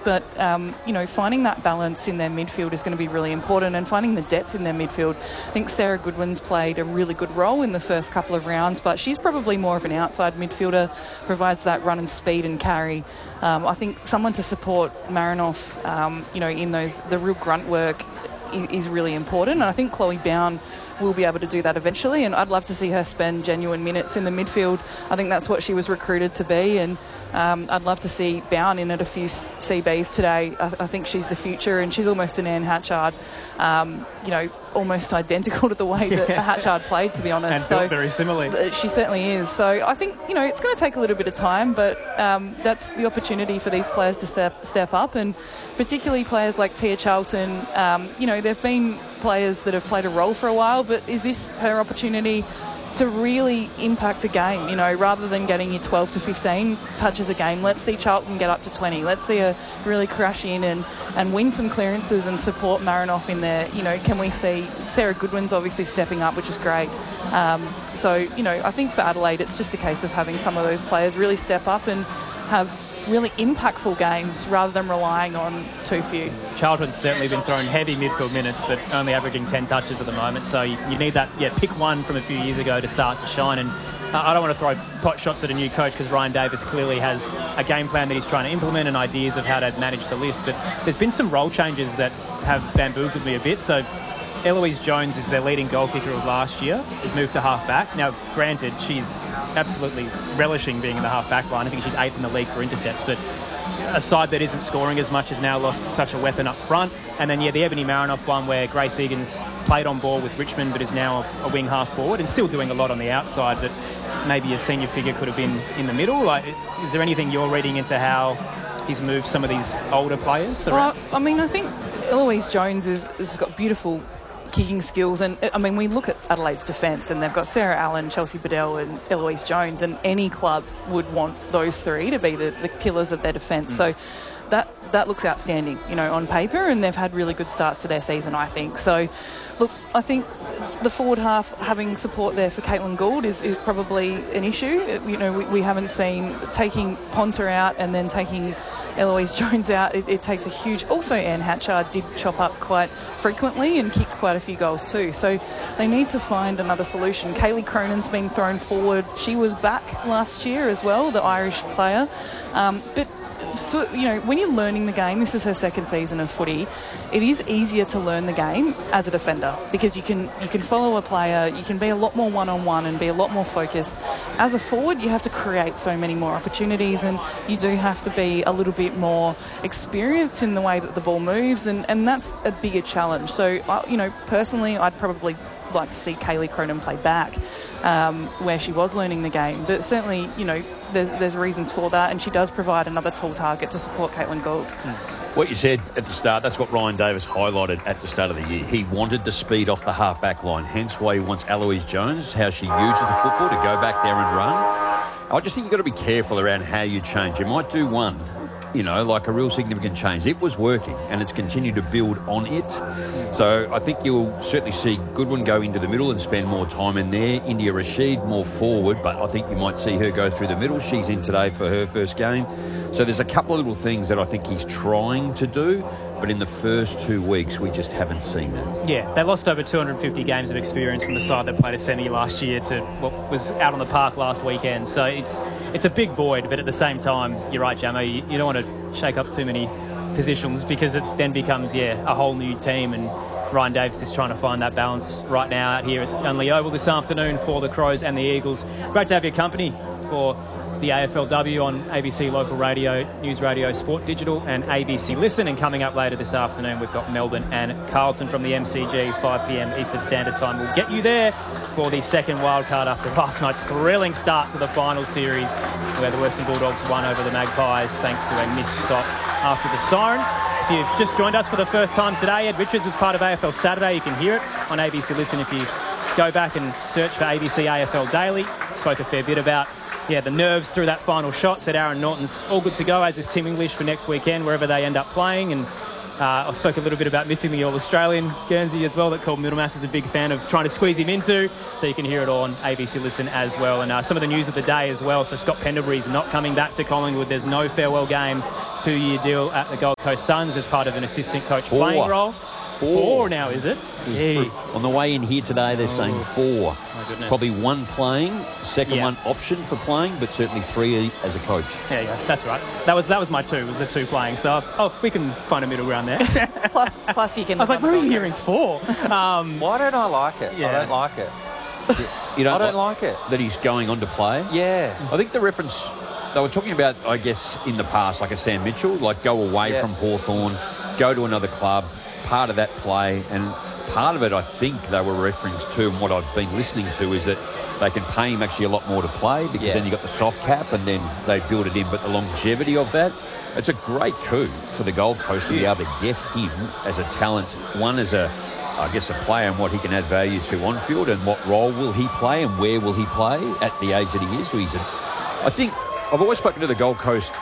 but, finding that balance in their midfield is going to be really important, and finding the depth in their midfield. I think Sarah Goodwin's played a really good role in the first couple of rounds, but she's probably more of an outside midfielder, provides that run and speed and carry. I think someone to support Marinoff, in the real grunt work is really important, and I think Chloe Bown will be able to do that eventually, and I'd love to see her spend genuine minutes in the midfield. I think that's what she was recruited to be, and I'd love to see Bown in at a few CBs today. I think she's the future, and she's almost an Anne Hatchard, almost identical to the way that Hatchard played, to be honest. And built very similarly. She certainly is. So I think, it's going to take a little bit of time, but that's the opportunity for these players to step up, and particularly players like Tia Charlton. They've been players that have played a role for a while, but is this her opportunity to really impact a game, rather than getting you 12 to 15 touches a game? Let's see Charlton get up to 20. Let's see her really crash in and win some clearances and support Marinoff in there. Can we see Sarah Goodwin's obviously stepping up, which is great. I think for Adelaide, it's just a case of having some of those players really step up and have really impactful games rather than relying on too few. Charlton's certainly been throwing heavy midfield minutes, but only averaging 10 touches at the moment. So you need that, pick one from a few years ago to start to shine. And I don't want to throw pot shots at a new coach, because Ryan Davis clearly has a game plan that he's trying to implement and ideas of how to manage the list. But there's been some role changes that have bamboozled me a bit. So Eloise Jones is their leading goal kicker of last year, has moved to half-back. Now, granted, she's absolutely relishing being in the half-back line. I think she's 8th in the league for intercepts, but a side that isn't scoring as much has now lost such a weapon up front. And then, the Ebony Marinoff one, where Grace Egan's played on ball with Richmond but is now a wing half-forward and still doing a lot on the outside that maybe a senior figure could have been in the middle. Is there anything you're reading into how he's moved some of these older players around? Well, I think Eloise Jones has got beautiful kicking skills, and we look at Adelaide's defence, and they've got Sarah Allen, Chelsea Bedell and Eloise Jones, and any club would want those three to be the pillars of their defence. So that looks outstanding, on paper, and they've had really good starts to their season, I think. So look, I think the forward half having support there for Caitlin Gould is probably an issue. We haven't seen taking Ponta out and then taking Eloise Jones out. It takes a huge... Also, Anne Hatchard did chop up quite frequently and kicked quite a few goals too. So they need to find another solution. Kaylee Cronin's been thrown forward. She was back last year as well, the Irish player. But when you're learning the game, this is her second season of footy, it is easier to learn the game as a defender, because you can follow a player, you can be a lot more one-on-one and be a lot more focused. As a forward, you have to create so many more opportunities, and you do have to be a little bit more experienced in the way that the ball moves, and that's a bigger challenge. So, personally, I'd probably like to see Kaylee Cronin play back, where she was learning the game. But certainly, there's reasons for that, and she does provide another tall target to support Caitlin Gould. What you said at the start, that's what Ryan Davis highlighted at the start of the year. He wanted to speed off the half-back line, hence why he wants Eloise Jones, how she uses the football to go back there and run. I just think you've got to be careful around how you change. You might do one, like a real significant change. It was working, and it's continued to build on it. So I think you'll certainly see Goodwin go into the middle and spend more time in there. India Rashid more forward, but I think you might see her go through the middle. She's in today for her first game. So there's a couple of little things that I think he's trying to do, but in the first 2 weeks, we just haven't seen that. Yeah, they lost over 250 games of experience from the side that played a semi last year to what was out on the park last weekend. So it's a big void, but at the same time, you're right, Jamo, you don't want to shake up too many positions, because it then becomes, a whole new team, and Ryan Davis is trying to find that balance right now out here at Unley Oval this afternoon for the Crows and the Eagles. Great to have your company for the AFLW on ABC Local Radio, News Radio, Sport Digital and ABC Listen. And coming up later this afternoon, we've got Melbourne and Carlton from the MCG, 5 p.m. Eastern Standard Time. We'll get you there for the second wildcard after last night's thrilling start to the final series, where the Western Bulldogs won over the Magpies thanks to a missed shot after the siren. If you've just joined us for the first time today, Ed Richards was part of AFL Saturday. You can hear it on ABC Listen if you go back and search for ABC AFL Daily. Spoke a fair bit about the nerves through that final shot. Said Aaron Norton's all good to go, as is Tim English for next weekend, wherever they end up playing. And I spoke a little bit about missing the All-Australian Guernsey as well, that Colton Middlemass is a big fan of trying to squeeze him into, so you can hear it on ABC Listen as well. And some of the news of the day as well, so Scott Pendlebury's not coming back to Collingwood. There's no farewell game, 2-year deal at the Gold Coast Suns as part of an assistant coach playing role. 4 now, is it? Gee. On the way in here today, they're saying 4. My goodness. Probably 1 playing, second one option for playing, but certainly 3 as a coach. There you go. That's right. That was my 2, was the 2 playing. So, we can find a middle ground there. plus you can... I was like, where are you hearing 4? Why don't I like it? Yeah. I don't like it. You don't I don't like it. That he's going on to play? Yeah. I think the reference... They were talking about, I guess, in the past, like a Sam Mitchell, like go away from Hawthorn, go to another club, part of that play, and part of it I think they were referring to, and what I've been listening to, is that they can pay him actually a lot more to play, because then you've got the soft cap and then they build it in. But the longevity of that, it's a great coup for the Gold Coast to be able to get him as a talent, one as a player, and what he can add value to on field, and what role will he play and where will he play at the age that he is. I think I've always spoken to the Gold Coast,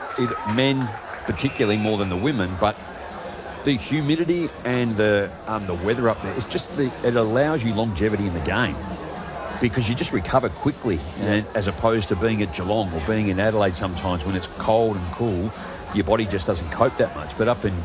men particularly more than the women, but the humidity and the weather up there, it's just it allows you longevity in the game, because you just recover quickly, and as opposed to being at Geelong or being in Adelaide sometimes when it's cold and cool, your body just doesn't cope that much. But up in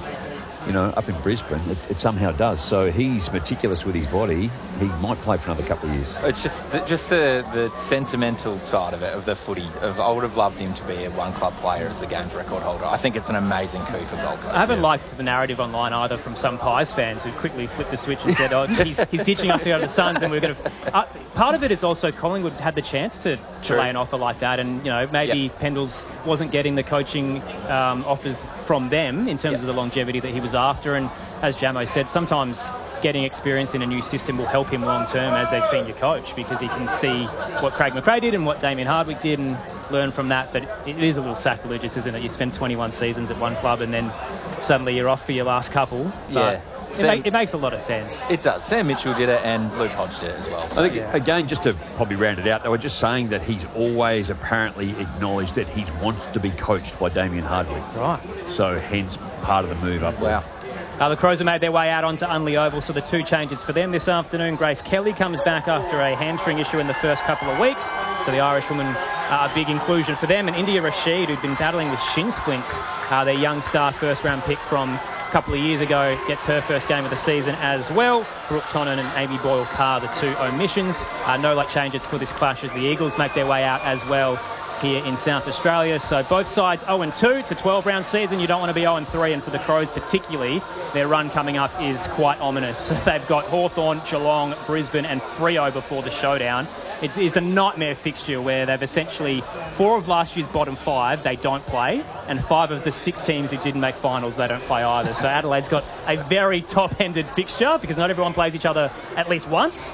Brisbane, it somehow does. So he's meticulous with his body. He might play for another couple of years. It's just the sentimental side of it, of the footy. I would have loved him to be a one-club player as the game's record holder. I think it's an amazing coup for Gold Coast. I haven't liked the narrative online either from some Pies fans who quickly flipped the switch and said, he's teaching us to go to the Suns, and we're going to... part of it is also Collingwood had the chance to lay an offer like that, and maybe Pendles wasn't getting the coaching offers from them in terms of the longevity that he was after. And as Jamo said, sometimes getting experience in a new system will help him long term as a senior coach, because he can see what Craig McRae did and what Damien Hardwick did and learn from that. But it is a little sacrilegious, isn't it? You spend 21 seasons at one club and then suddenly you're off for your last couple. But it makes a lot of sense. It does. Sam Mitchell did it and Luke Hodge did it as well. So. I think, again, just to probably round it out, they were just saying that he's always apparently acknowledged that he wants to be coached by Damien Hardwick. Right. So hence part of the move up there. The Crows have made their way out onto Unley Oval, so the 2 changes for them this afternoon. Grace Kelly comes back after a hamstring issue in the first couple of weeks, so the Irishwoman, a big inclusion for them. And India Rashid, who'd been battling with shin splints, their young star first-round pick from a couple of years ago, gets her first game of the season as well. Brooke Tonnen and Amy Boyle-Carr, the 2 omissions. No late changes for this clash as the Eagles make their way out as well here in South Australia. So both sides 0-2. It's a 12-round season. You don't want to be 0-3, and for the Crows particularly, their run coming up is quite ominous. They've got Hawthorn, Geelong, Brisbane and Freo before the showdown. It's a nightmare fixture where they've essentially 4 of last year's bottom 5 they don't play, and 5 of the 6 teams who didn't make finals they don't play either. So Adelaide's got a very top-ended fixture, because not everyone plays each other at least once.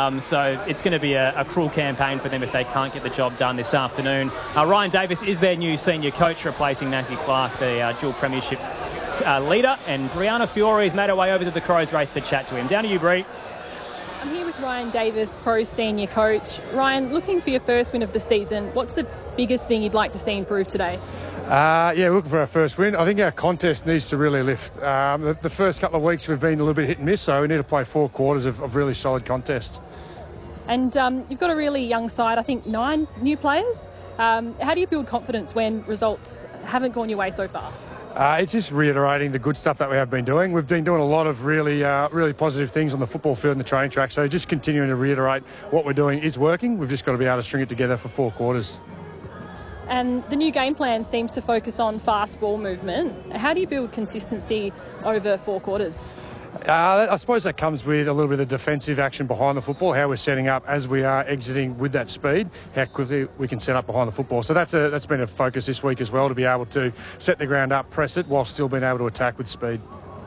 So it's going to be a cruel campaign for them if they can't get the job done this afternoon. Ryan Davis is their new senior coach, replacing Matthew Clark, the dual premiership leader. And Brianna Fiore has made her way over to the Crows race to chat to him. Down to you, Brie. I'm here with Ryan Davis, Crows senior coach. Ryan, looking for your first win of the season, what's the biggest thing you'd like to see improve today? Looking for our first win. I think our contest needs to really lift. The first couple of weeks we've been a little bit hit and miss, so we need to play 4 quarters of really solid contest. And you've got a really young side, I think 9 new players. How do you build confidence when results haven't gone your way so far? It's just reiterating the good stuff that we have been doing. We've been doing a lot of really positive things on the football field and the training track, so just continuing to reiterate what we're doing is working. We've just got to be able to string it together for 4 quarters. And the new game plan seems to focus on fast ball movement. How do you build consistency over 4 quarters? I suppose that comes with a little bit of defensive action behind the football, how we're setting up as we are exiting with that speed, how quickly we can set up behind the football. So that's been a focus this week as well, to be able to set the ground up, press it, while still being able to attack with speed.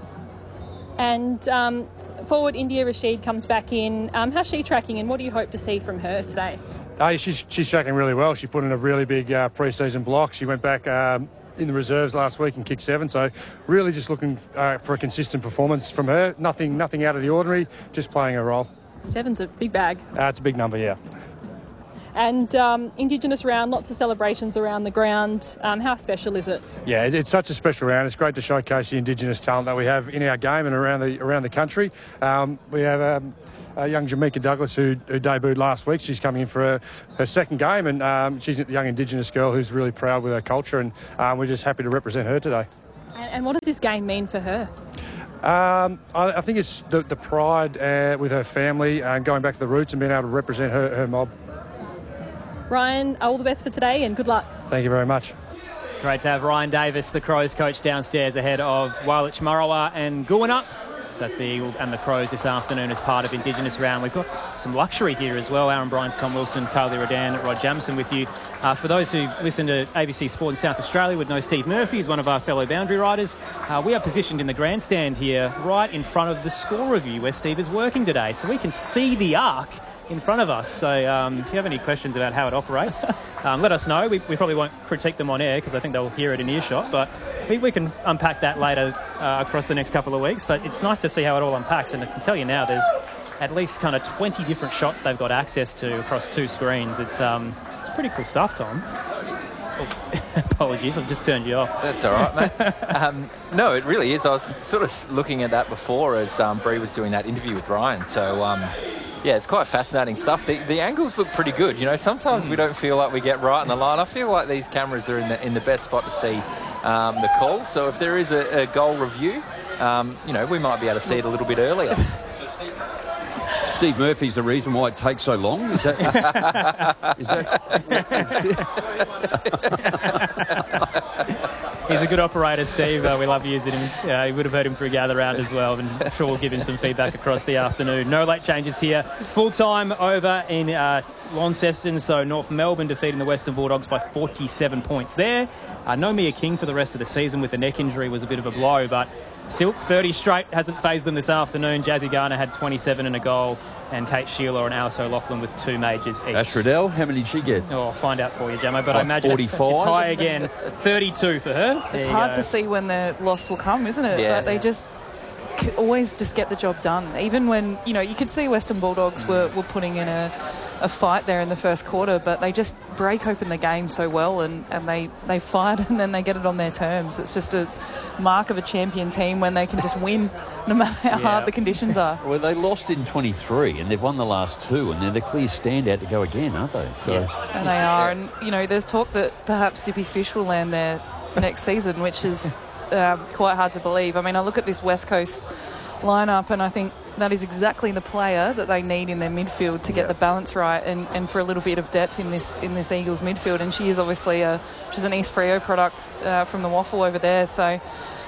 And forward India Rashid comes back in. How's she tracking, and what do you hope to see from her today? She's tracking really well. She put in a really big pre-season block. She went back in the reserves last week and kicked 7. So really just looking for a consistent performance from her. Nothing out of the ordinary, just playing her role. 7's a big bag. It's a big number, yeah. And Indigenous round, lots of celebrations around the ground. How special is it? Yeah, it's such a special round. It's great to showcase the Indigenous talent that we have in our game and around the country. We have a young Jamaica Douglas who debuted last week. She's coming in for her second game, and she's a young Indigenous girl who's really proud with her culture, and we're just happy to represent her today. And what does this game mean for her? I think it's the pride with her family and going back to the roots and being able to represent her mob. Ryan, all the best for today and good luck. Thank you very much. Great to have Ryan Davis, the Crows coach, downstairs ahead of Wailech Marawa and Gooniyga. So that's the Eagles and the Crows this afternoon as part of Indigenous round. We've got some luxury here as well. Aaron Bryans, Tom Wilson, Talia Radan, Rod Jamison with you. For those who listen to ABC Sport in South Australia would know Steve Murphy is one of our fellow boundary riders. We are positioned in the grandstand here right in front of the score review where Steve is working today. So we can see the arc in front of us. So if you have any questions about how it operates, let us know. We probably won't critique them on air because I think they'll hear it in earshot, but we can unpack that later across the next couple of weeks. But it's nice to see how it all unpacks, and I can tell you now there's at least kind of 20 different shots they've got access to across 2 screens. It's pretty cool stuff, Tom. Oh, apologies, I've just turned you off. That's all right, mate. No, it really is. I was sort of looking at that before as Bree was doing that interview with Ryan. So, yeah, it's quite fascinating stuff. The angles look pretty good. You know, sometimes we don't feel like we get right on the line. I feel like these cameras are in the best spot to see the call. So if there is a goal review, you know, we might be able to see it a little bit earlier. Steve Murphy's the reason why it takes so long? Is that... He's a good operator, Steve. We love using him. You would have heard him through Gather Round as well, and I'm sure we'll give him some feedback across the afternoon. No late changes here. Full time over in Launceston, so North Melbourne defeating the Western Bulldogs by 47 points there. No Mia King for the rest of the season with the neck injury was a bit of a blow, but Silk 30 straight hasn't phased them this afternoon. Jazzy Garner had 27 and a goal, and Kate Sheila and Alice O'Loughlin with 2 majors each. Ash Riddell, how many did she get? Oh, I'll find out for you, Jamo, but I imagine 45? it's high again. 32 for her. It's hard to see when the loss will come, isn't it? Yeah. But they just always just get the job done. Even when, you know, you could see Western Bulldogs were putting in a fight there in the first quarter, but they just break open the game so well, and they fight and then they get it on their terms. It's just a mark of a champion team when they can just win no matter how hard the conditions are. Well, they lost in 23 and they've won the last 2, and they're the clear standout to go again, aren't they? So. Yeah. And they are. And, you know, there's talk that perhaps Zippy Fish will land there next season, which is quite hard to believe. I mean, I look at this West Coast lineup and I think that is exactly the player that they need in their midfield to get the balance right and for a little bit of depth in this Eagles midfield. And she is obviously she's an East Freo product from the Waffle over there. So,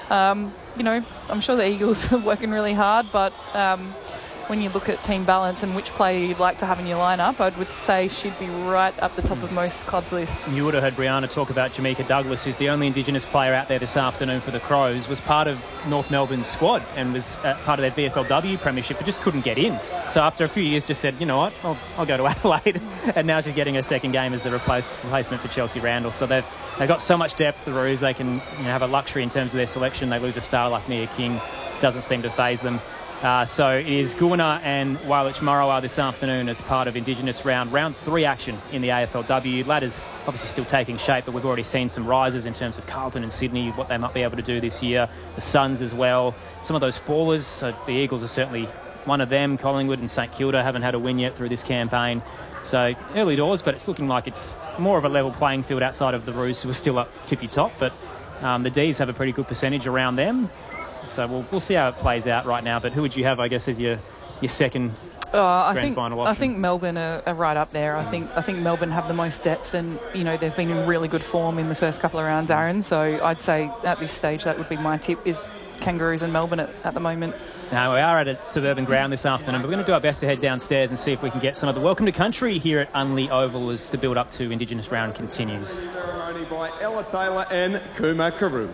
you know, I'm sure the Eagles are working really hard, but when you look at team balance and which player you'd like to have in your lineup, I would say she'd be right up the top of most clubs' lists. You would have heard Brianna talk about Jamaica Douglas, who's the only Indigenous player out there this afternoon for the Crows, was part of North Melbourne's squad and was part of their VFLW premiership, but just couldn't get in. So after a few years just said, you know what, I'll go to Adelaide. And now she's getting her second game as the replacement for Chelsea Randall. So they've got so much depth, the Roos. They can have a luxury in terms of their selection. They lose a star like Mia King. Doesn't seem to faze them. So it is Gooniyga and Wailech Marawa this afternoon as part of Indigenous round 3 action in the AFLW. Ladder's obviously still taking shape, but we've already seen some rises in terms of Carlton and Sydney, what they might be able to do this year. The Suns as well. Some of those fallers, so the Eagles are certainly one of them. Collingwood and St Kilda haven't had a win yet through this campaign. So early doors, but it's looking like it's more of a level playing field outside of the Roos, who are still up tippy top. But the D's have a pretty good percentage around them. So we'll see how it plays out right now. But who would you have, I guess, as your second grand final option? I think Melbourne are right up there. I think Melbourne have the most depth, and you know they've been in really good form in the first couple of rounds, Aaron. So I'd say at this stage that would be my tip, is Kangaroos and Melbourne at the moment. Now we are at a suburban ground this afternoon, but we're going to do our best to head downstairs and see if we can get some of the welcome to country here at Unley Oval as the build up to Indigenous round continues. Ceremony by Ella Taylor and Kuma Karu.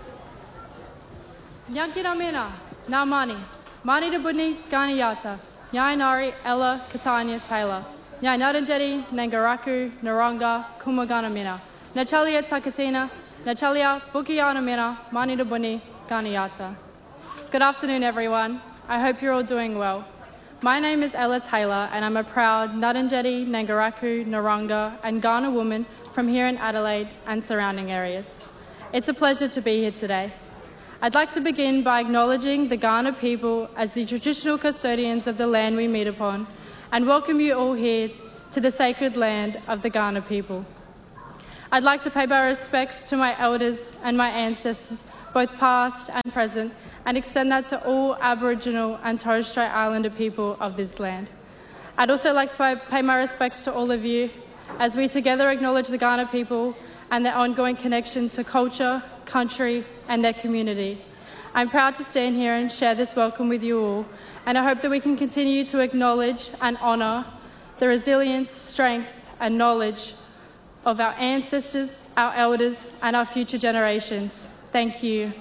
Yankira Mena, Namani, Mani de Budni, Ganiyata, Nyainari, Ella, Katanya, Taylor, Nyainadanjeti, Nangaraku, Naranga, Kumagana Mena, Nachalia Takatina, Nachalia, Bukiana Mena, Mani de Budni, Ganiyata. Good afternoon, everyone. I hope you're all doing well. My name is Ella Taylor and I'm a proud Ngarrindjeri, Nangaraku, Naranga and Kaurna woman from here in Adelaide and surrounding areas. It's a pleasure to be here today. I'd like to begin by acknowledging the Kaurna people as the traditional custodians of the land we meet upon and welcome you all here to the sacred land of the Kaurna people. I'd like to pay my respects to my elders and my ancestors, both past and present, and extend that to all Aboriginal and Torres Strait Islander people of this land. I'd also like to pay my respects to all of you as we together acknowledge the Kaurna people and their ongoing connection to culture, country and their community. I'm proud to stand here and share this welcome with you all, and I hope that we can continue to acknowledge and honour the resilience, strength and knowledge of our ancestors, our elders and our future generations. Thank you.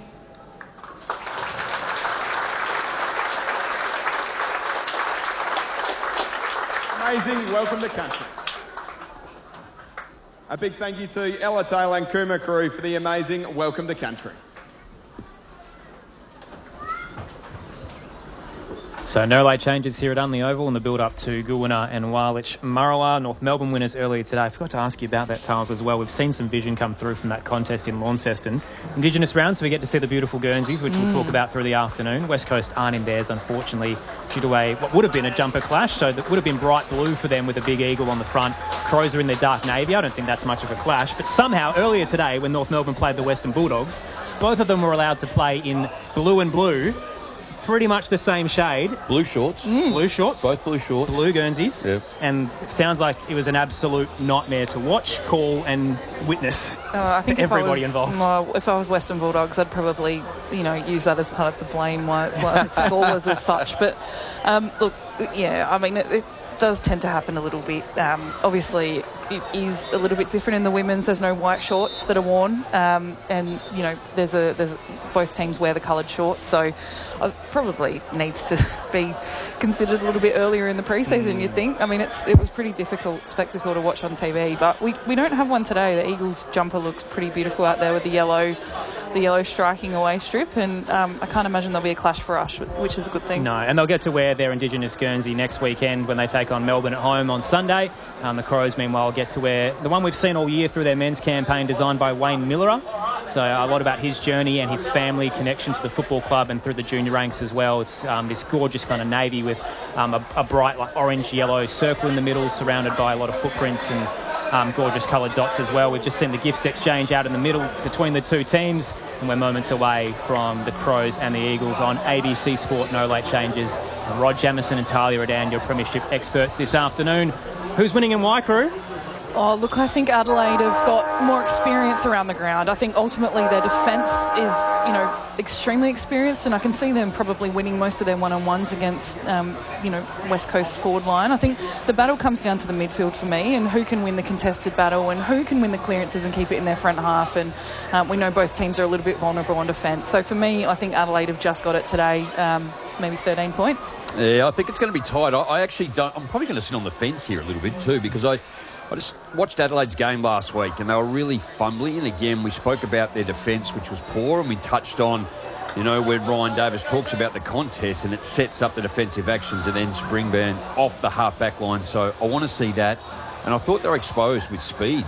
Amazing, welcome to country. A big thank you to Ella Taylor and Kuma Crew for the amazing welcome to country. So no late changes here at Unley Oval in the build-up to Goonwilla and Warlich Murrawah. North Melbourne winners earlier today. I forgot to ask you about that, Tiles, as well. We've seen some vision come through from that contest in Launceston. Indigenous round, so we get to see the beautiful Guernseys, which we'll talk about through the afternoon. West Coast aren't in theirs, unfortunately, due to what would have been a jumper clash. So that would have been bright blue for them with a big eagle on the front. Crows are in their dark navy. I don't think that's much of a clash. But somehow, earlier today, when North Melbourne played the Western Bulldogs, both of them were allowed to play in blue and blue. Pretty much the same shade. Blue shorts. Blue shorts. Both blue shorts. Blue Guernseys. Yep. And it sounds like it was an absolute nightmare to watch, call and witness I think for everybody involved. Well, if I was Western Bulldogs, I'd probably, use that as part of the blame, why the score was as such. But, look, yeah, I mean, it does tend to happen a little bit. Obviously, it is a little bit different in the women's. There's no white shorts that are worn. And, there's both teams wear the coloured shorts. So it probably needs to be considered a little bit earlier in the pre-season, you'd think. I mean, it was pretty difficult spectacle to watch on TV, but we don't have one today. The Eagles jumper looks pretty beautiful out there with the yellow striking away strip, and I can't imagine there'll be a clash for us, which is a good thing. No, and they'll get to wear their Indigenous Guernsey next weekend when they take on Melbourne at home on Sunday. The Crows, meanwhile, get to wear the one we've seen all year through their men's campaign designed by Wayne Millerer. So a lot about his journey and his family connection to the football club and through the junior ranks as well. It's this gorgeous kind of navy with a bright orange-yellow circle in the middle surrounded by a lot of footprints and gorgeous coloured dots as well. We've just seen the gifts exchange out in the middle between the two teams, and we're moments away from the Crows and the Eagles on ABC Sport. No late changes. Rod Jamieson and Talia Adan, your premiership experts this afternoon. Who's winning in Waikato? Oh, look, I think Adelaide have got more experience around the ground. I think ultimately their defence is, extremely experienced, and I can see them probably winning most of their one-on-ones against, West Coast forward line. I think the battle comes down to the midfield for me, and who can win the contested battle and who can win the clearances and keep it in their front half. And we know both teams are a little bit vulnerable on defence. So for me, I think Adelaide have just got it today. Maybe 13 points. Yeah, I think it's going to be tight. I actually don't. I'm probably going to sit on the fence here a little bit too, because I just watched Adelaide's game last week and they were really fumbling. And again, we spoke about their defence, which was poor, and we touched on, when Ryan Davis talks about the contest and it sets up the defensive action to then Springburn off the half-back line. So I want to see that. And I thought they were exposed with speed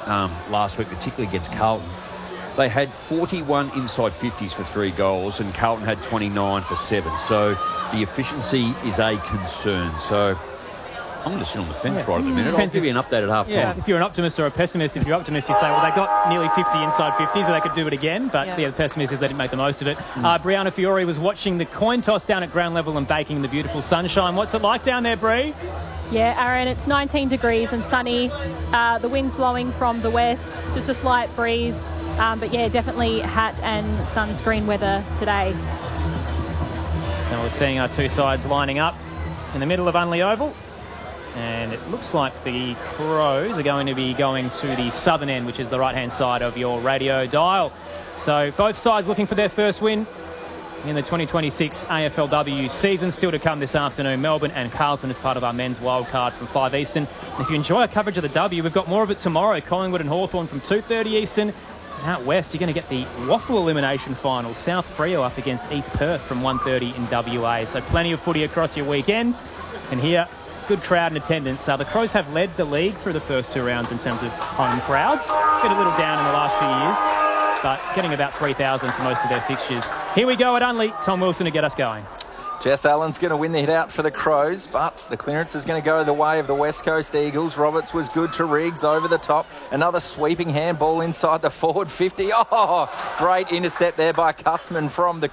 last week, particularly against Carlton. They had 41 inside 50s for 3 goals and Carlton had 29 for 7. So the efficiency is a concern. So I'm going to sit on the fence right at the minute. I'll give you an update at half time. Yeah, if you're an optimist or a pessimist, if you're optimist, you say, well, they got nearly 50 inside 50s, so they could do it again. But the pessimist is they didn't make the most of it. Brianna Fiore was watching the coin toss down at ground level and baking in the beautiful sunshine. What's it like down there, Bri? Yeah, Aaron, it's 19 degrees and sunny. The wind's blowing from the west, just a slight breeze. But yeah, definitely hat and sunscreen weather today. So we're seeing our two sides lining up in the middle of Unley Oval. And it looks like the Crows are going to be going to the southern end, which is the right-hand side of your radio dial. So both sides looking for their first win in the 2026 AFLW season. Still to come this afternoon, Melbourne and Carlton as part of our men's wildcard from 5 Eastern. And if you enjoy our coverage of the W, we've got more of it tomorrow. Collingwood and Hawthorn from 2:30 Eastern. Out west, you're going to get the Waffle Elimination Final. South Freo up against East Perth from 1:30 in WA. So plenty of footy across your weekend. And here, good crowd in attendance. The Crows have led the league through the first 2 rounds in terms of home crowds. Been a little down in the last few years, but getting about 3,000 to most of their fixtures. Here we go at Unley. Tom Wilson to get us going. Jess Allen's going to win the hit out for the Crows, but the clearance is going to go the way of the West Coast Eagles. Roberts was good to Riggs over the top. Another sweeping handball inside the forward 50. Oh, great intercept there by Cussman from the